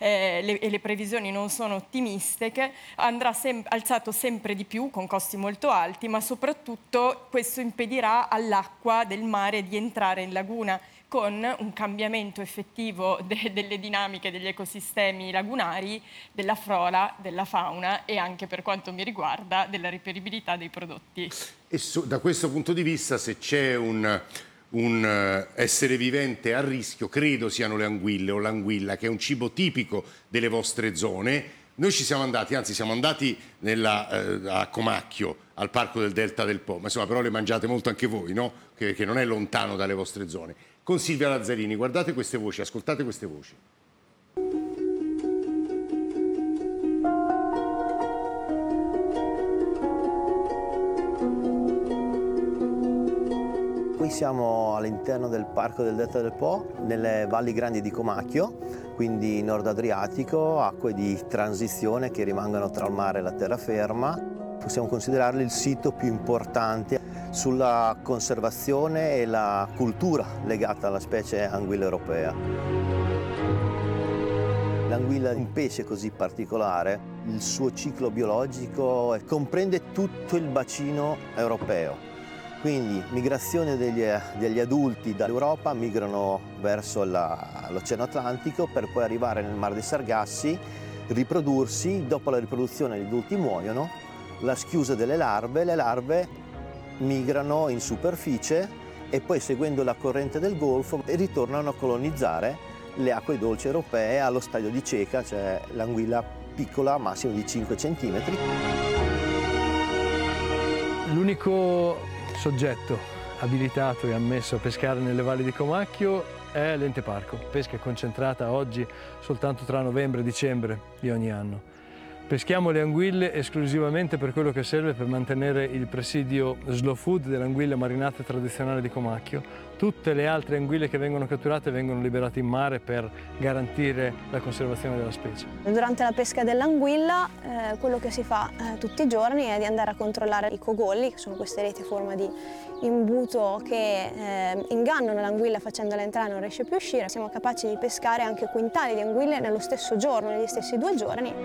e le previsioni non sono ottimistiche, andrà alzato sempre di più con costi molto alti, ma soprattutto questo impedirà all'acqua del mare di entrare in laguna, con un cambiamento effettivo delle dinamiche degli ecosistemi lagunari, della flora, della fauna e anche, per quanto mi riguarda, della reperibilità dei prodotti. E da questo punto di vista, se c'è un essere vivente a rischio, credo siano le anguille o l'anguilla, che è un cibo tipico delle vostre zone. Noi ci siamo andati, anzi siamo andati a Comacchio, al parco del Delta del Po, ma insomma però le mangiate molto anche voi, no? Che non è lontano dalle vostre zone. Con Silvia Lazzarini, guardate queste voci, ascoltate queste voci. Qui siamo all'interno del Parco del Delta del Po, nelle valli grandi di Comacchio, quindi nord Adriatico, acque di transizione che rimangono tra il mare e la terraferma. Possiamo considerarli il sito più importante sulla conservazione e la cultura legata alla specie anguilla europea. L'anguilla è un pesce così particolare, il suo ciclo biologico comprende tutto il bacino europeo. Quindi migrazione degli adulti dall'Europa, migrano verso l'Oceano Atlantico per poi arrivare nel Mar dei Sargassi, riprodursi, dopo la riproduzione gli adulti muoiono, la schiusa delle larve, le larve migrano in superficie e poi seguendo la corrente del Golfo ritornano a colonizzare le acque dolci europee allo stadio di cieca, cioè l'anguilla piccola, massimo di 5 cm. L'unico soggetto abilitato e ammesso a pescare nelle valli di Comacchio è l'ente parco. Pesca è concentrata oggi soltanto tra novembre e dicembre di ogni anno. Peschiamo le anguille esclusivamente per quello che serve per mantenere il presidio slow food dell'anguilla marinata tradizionale di Comacchio. Tutte le altre anguille che vengono catturate vengono liberate in mare per garantire la conservazione della specie. Durante la pesca dell'anguilla quello che si fa tutti i giorni è di andare a controllare i cogolli, che sono queste reti a forma di imbuto che ingannano l'anguilla facendola entrare e non riesce più a uscire. Siamo capaci di pescare anche quintali di anguille nello stesso giorno, negli stessi 2 giorni.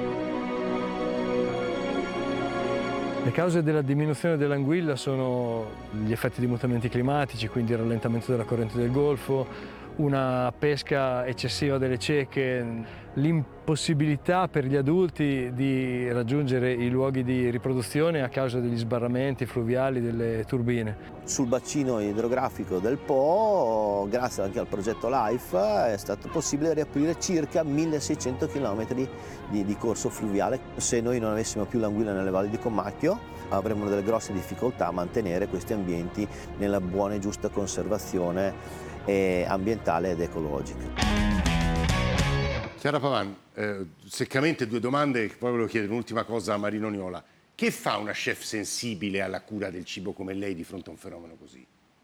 Le cause della diminuzione dell'anguilla sono gli effetti di mutamenti climatici, quindi il rallentamento della corrente del Golfo, una pesca eccessiva delle cieche, l'impossibilità per gli adulti di raggiungere i luoghi di riproduzione a causa degli sbarramenti fluviali delle turbine. Sul bacino idrografico del Po, grazie anche al progetto LIFE, è stato possibile riaprire circa 1600 km di corso fluviale. Se noi non avessimo più l'anguilla nelle valli di Comacchio, avremmo delle grosse difficoltà a mantenere questi ambienti nella buona e giusta conservazione ambientale ed ecologica. Chiara Pavan, seccamente 2 domande, poi volevo chiedere un'ultima cosa a Marino Niola. Che fa una chef sensibile alla cura del cibo come lei di fronte a un fenomeno così?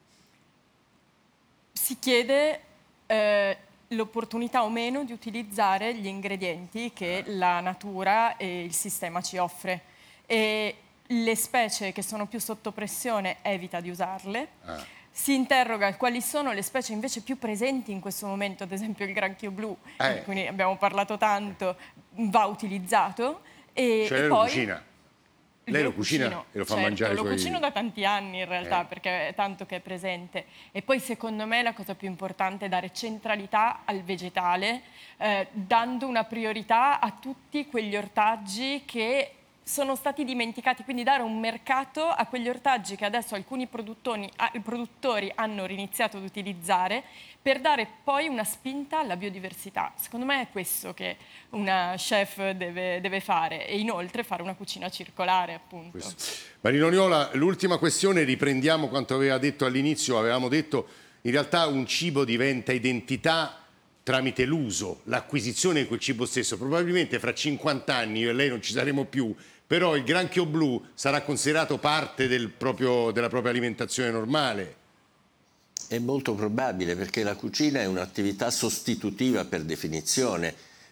Si chiede l'opportunità o meno di utilizzare gli ingredienti che la natura e il sistema ci offre. E le specie che sono più sotto pressione evita di usarle. Si interroga quali sono le specie invece più presenti in questo momento, ad esempio il granchio blu, di cui abbiamo parlato tanto, va utilizzato. E lei poi lo cucina? Lei lo cucina e lo fa mangiare ai suoi... Lo cucino da tanti anni in realtà, perché è tanto che è presente. E poi secondo me la cosa più importante è dare centralità al vegetale, dando una priorità a tutti quegli ortaggi che sono stati dimenticati, quindi dare un mercato a quegli ortaggi che adesso alcuni produttori hanno riniziato ad utilizzare, per dare poi una spinta alla biodiversità. Secondo me è questo che una chef deve fare, e inoltre fare una cucina circolare, appunto. Marino Niola, l'ultima questione, riprendiamo quanto aveva detto all'inizio. Avevamo detto in realtà un cibo diventa identità tramite l'uso, l'acquisizione di quel cibo stesso. Probabilmente fra 50 anni io e lei non ci saremo più, però il granchio blu sarà considerato parte della propria alimentazione normale. È molto probabile, perché la cucina è un'attività sostitutiva per definizione.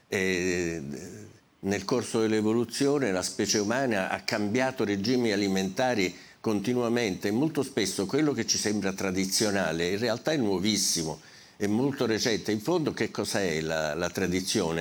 Nel corso dell'evoluzione la specie umana ha cambiato regimi alimentari continuamente e molto spesso quello che ci sembra tradizionale in realtà è nuovissimo, è molto recente. In fondo che cos'è la tradizione?